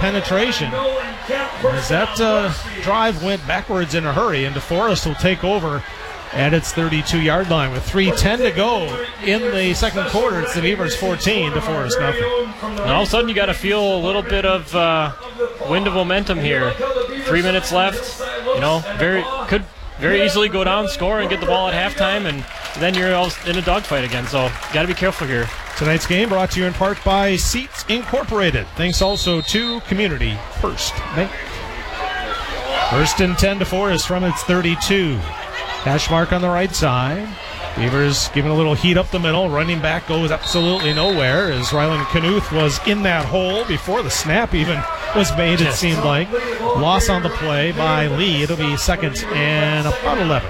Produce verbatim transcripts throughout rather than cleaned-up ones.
penetration. As that uh, drive went backwards in a hurry, and DeForest will take over at its thirty-two-yard line with three ten to go in the second quarter. It's the Beavers fourteen, DeForest nothing. And all of a sudden you got to feel a little bit of uh, wind of momentum here. Three minutes left. You know, very could very easily go down, score, and get the ball at halftime, and then you're all in a dogfight again. So got to be careful here. Tonight's game brought to you in part by Seats Incorporated. Thanks also to Community First Bank. First and ten, DeForest from its thirty-two. Hash mark on the right side. Beavers giving a little heat up the middle. Running back goes absolutely nowhere as Ryland Knuth was in that hole before the snap even was made, it seemed like. Loss on the play by Lee. It'll be second and about eleven.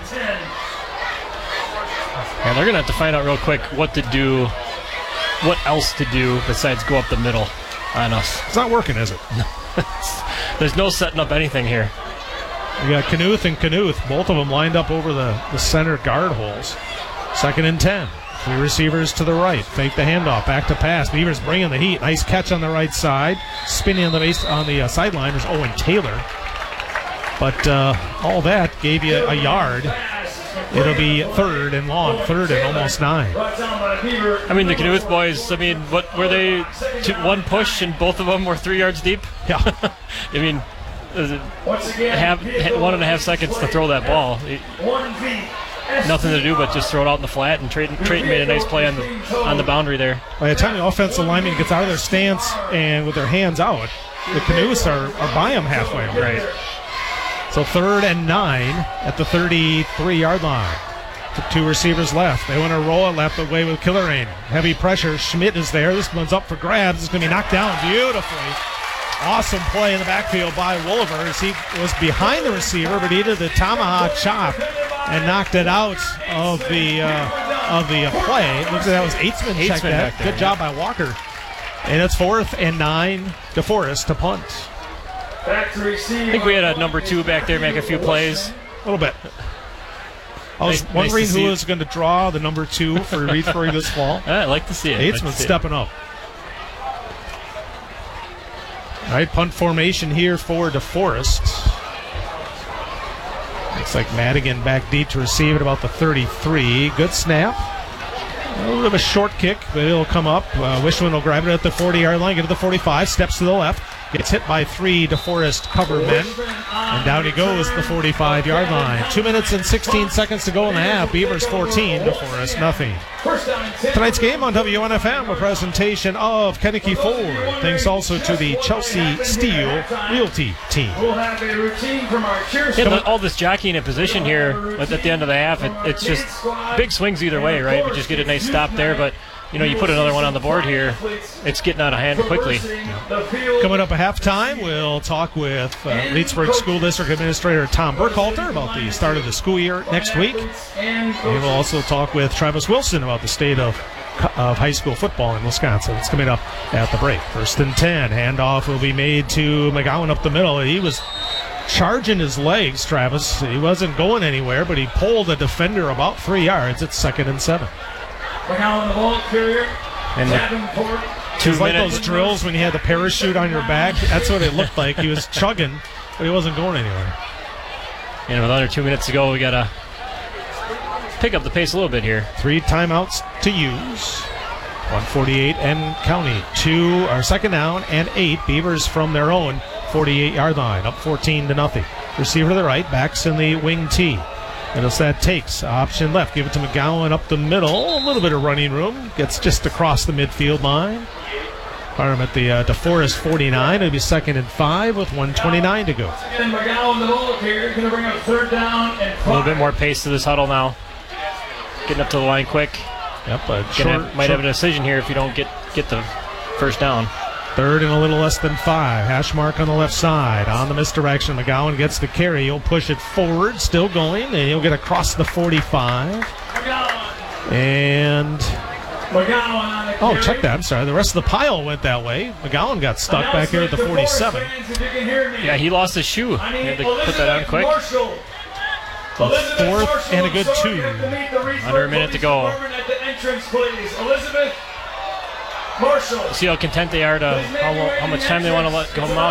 And they're going to have to find out real quick what to do, what else to do besides go up the middle on us. It's not working, is it? There's no setting up anything here. We got Knuth and Knuth, both of them lined up over the, the center guard holes. Second and ten. Three receivers to the right. Fake the handoff. Back to pass. Beavers bringing the heat. Nice catch on the right side. Spinning on the base on the uh, sideline is Owen Taylor. But uh, all that gave you a yard. It'll be third and long. Third and almost nine. I mean, the Knuth boys, I mean, what were they? Two, one push and both of them were three yards deep? Yeah. I mean, have, one and a half seconds to throw that ball. It, nothing to do but just throw it out in the flat, and Trayton, Trayton made a nice play on the on the boundary there. By the time the offensive lineman gets out of their stance and with their hands out, the Knuths are, are by them halfway. Right. So third and nine at the thirty-three-yard line. Two receivers left. They want to roll it left away with Killerain. Heavy pressure. Schmidt is there. This one's up for grabs. It's going to be knocked down beautifully. Awesome play in the backfield by Wolver as he was behind the receiver, but he did the tomahawk chop and knocked it out of the uh, of the uh, play. It looks like that was Eitzman. Eitzman Checked that. back there, Good job by Walker. And it's fourth and nine. DeForest to punt. I think we had a number two back there make a few plays. A little bit. I was Nice- wondering nice to who see was going to draw the number two for Reedsburg this fall. I like to see it. Like to Eitzman's see it. stepping up. All right, punt formation here for DeForest. Looks like Madigan back deep to receive at about the thirty-three. Good snap. A little bit of a short kick, but it'll come up. Uh, Wishman will grab it at the forty-yard line, get to the forty-five, steps to the left, gets hit by three DeForest cover men, and down he goes at the forty-five-yard line. Two minutes and sixteen seconds to go in the half. Beavers fourteen, DeForest nothing. Tonight's game on W N F M, a presentation of Kennedy Ford. Thanks also to the Chelsea Steel Realty team. Yeah, all this jockeying in position here at the end of the half, it, it's just big swings either way, right? We just get a nice stop there, but you know, you put another one on the board here, it's getting out of hand quickly. Coming up at halftime, we'll talk with uh, Reedsburg School District Administrator Tom Burkhalter about the start of the school year next week. And we'll also talk with Travis Wilson about the state of, of high school football in Wisconsin. It's coming up at the break. First and ten. Handoff will be made to McGowan up the middle. He was charging his legs, Travis. He wasn't going anywhere, but he pulled a defender about three yards. It's second and seven. McGowan, the ball carrier. And the two It's like minutes. those drills when you had the parachute on your back. That's what it looked like. He was chugging, but he wasn't going anywhere. And with under two minutes to go, we got to pick up the pace a little bit here. Three timeouts to use. one forty-eight and counting. Two are second down and eight. Beavers from their own forty-eight-yard line, up fourteen to nothing. Receiver to the right, backs in the wing T. And as that takes, option left, give it to McGowan up the middle. A little bit of running room. Gets just across the midfield line. Fire him at the uh, DeForest forty-nine. It'll be second and five with one twenty-nine to go. And McGowan, the ball carrier, going to bring up third down and A little bit more pace to this huddle now. Getting up to the line quick. Yep, but Gonna short, have, might short. have a decision here if you don't get, get the first down. Third and a little less than five. Hash mark on the left side. On the misdirection, McGowan gets the carry. He'll push it forward, still going, and he'll get across the forty-five. McGowan. And, McGowan on the oh, carry. check that. I'm sorry. The rest of the pile went that way. McGowan got stuck back here at the forty-seven. Fans, if you can hear me. Yeah, he lost his shoe. I He need had to put that on Elizabeth quick. Marshall. So Elizabeth fourth Marshall and a good of two. Zurich to meet the Reedsburg Under a minute to Police go. Department at the entrance, please. Elizabeth Marshall. See how content they are to how, how much time they want to let come off.